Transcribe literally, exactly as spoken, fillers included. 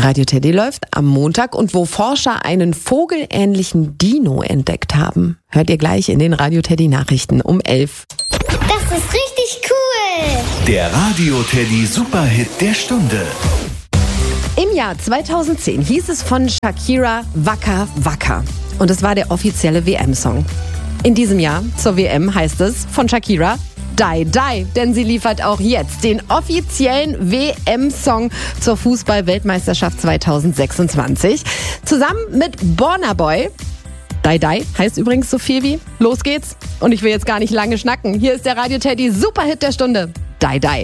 Radio Teddy läuft am Montag und wo Forscher einen vogelähnlichen Dino entdeckt haben. Hört ihr gleich in den Radio Teddy Nachrichten um elf. Das ist richtig cool. Der Radio Teddy Superhit der Stunde. Im Jahr zweitausendzehn hieß es von Shakira Waka Waka. Und es war der offizielle W M-Song. In diesem Jahr zur W M heißt es von Shakira Die Die, denn sie liefert auch jetzt den offiziellen W M-Song zur Fußball-Weltmeisterschaft zweitausendsechsundzwanzig. Zusammen mit Burna Boy. Die Die heißt übrigens so viel wie Los geht's. Und ich will jetzt gar nicht lange schnacken. Hier ist der Radio Teddy Superhit der Stunde. Die Die.